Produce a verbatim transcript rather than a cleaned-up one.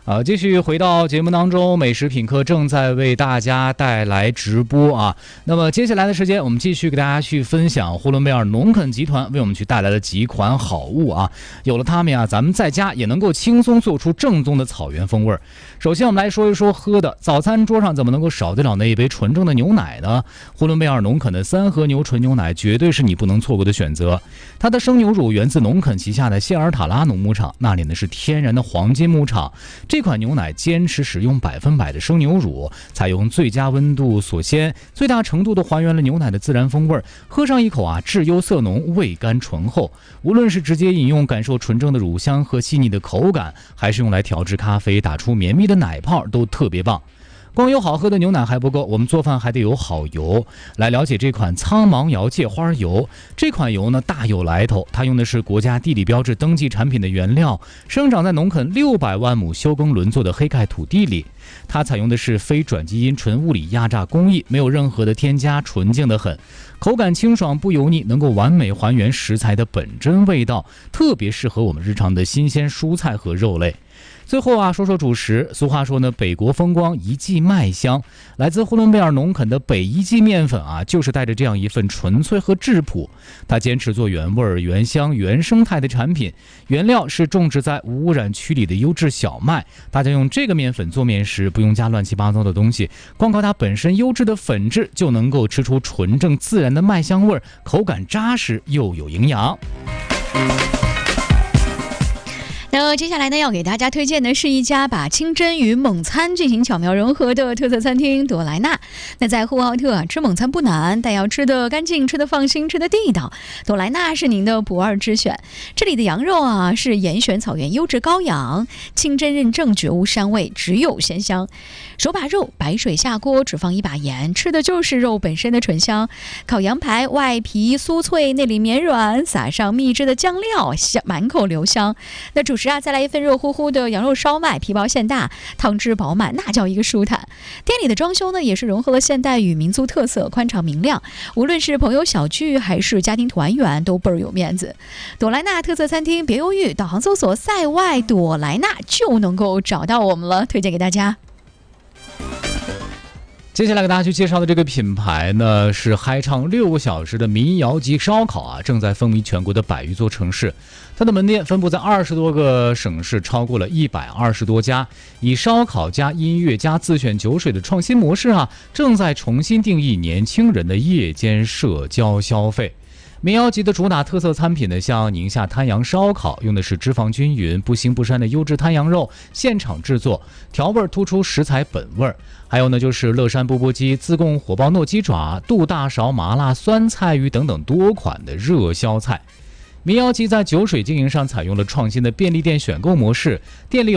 啊，继续回到节目当中，美食品客正在为大家带来直播啊。那么接下来的时间，我们继续给大家去分享呼伦贝尔农垦集团为我们去带来的几款好物啊。有了它们呀，咱们在家也能够轻松做出正宗的草原风味。首先，我们来说一说喝的。早餐桌上怎么能够少得了那一杯纯正的牛奶呢？呼伦贝尔农垦的三和牛纯牛奶绝对是你不能错过的选择。它的生牛乳源自农垦旗下的谢尔塔拉农牧场，那里呢是天然的黄金牧场。这款牛奶坚持使用百分百的生牛乳，采用最佳温度锁鲜，最大程度的还原了牛奶的自然风味。喝上一口啊，质优色浓，味甘醇厚。无论是直接饮用感受纯正的乳香和细腻的口感，还是用来调制咖啡打出绵密的奶泡，都特别棒。光有好喝的牛奶还不够，我们做饭还得有好油。来了解这款苍芒瑶芥花油，这款油呢大有来头，它用的是国家地理标志登记产品的原料，生长在农垦六百万亩休耕轮作的黑盖土地里。它采用的是非转基因纯物理压榨工艺，没有任何的添加，纯净的很，口感清爽不油腻，能够完美还原食材的本真味道，特别适合我们日常的新鲜蔬菜和肉类。最后啊，说说主食。俗话说呢，北国风光一季麦香。来自呼伦贝尔农垦的北一季面粉啊，就是带着这样一份纯粹和质朴。它坚持做原味、原香、原生态的产品，原料是种植在无污染区里的优质小麦。大家用这个面粉做面时，不用加乱七八糟的东西，光靠它本身优质的粉质，就能够吃出纯正自然的麦香味，口感扎实又有营养。 那接下来呢，要给大家推荐的是一家把清真与蒙餐进行巧妙融合的特色餐厅朵莱纳。那在呼和浩特啊，吃蒙餐不难，但要吃得干净、吃得放心、吃得地道，朵莱纳是您的不二之选。这里的羊肉啊，是严选草原优质羔羊，清真认证，绝无膻味，只有鲜香。手把肉白水下锅，只放一把盐，吃的就是肉本身的醇香。烤羊排外皮酥脆，内里绵软，撒上秘制的酱料，满口留香。那主食啊，再来一份热乎乎的羊肉烧麦，皮薄馅大，汤汁饱满，那叫一个舒坦。店里的装修呢，也是融合了现代与民族特色，宽敞明亮。无论是朋友小聚还是家庭团圆，都倍儿有面子。朵莱纳特色餐厅，别犹豫，导航搜索塞外朵莱纳就能够找到我们了，推荐给大家。 接下来给大家去介绍的这个品牌呢，是嗨唱六个小时的民谣级烧烤啊，正在风靡全国的百余座城市。它的门店分布在二十多个省市，超过了一百二十多家。以烧烤加音乐加自选酒水的创新模式啊，正在重新定义年轻人的夜间社交消费。民谣级的主打特色餐品呢，像宁夏滩羊烧烤，用的是脂肪均匀、不腥不膻的优质滩羊肉，现场制作，调味突出食材本味。还有呢，就是乐山钵钵鸡、自贡火爆糯鸡爪、杜大勺麻辣酸菜鱼等等多款的热销菜。民谣级在酒水经营上采用了创新的便利店选购模式，店里有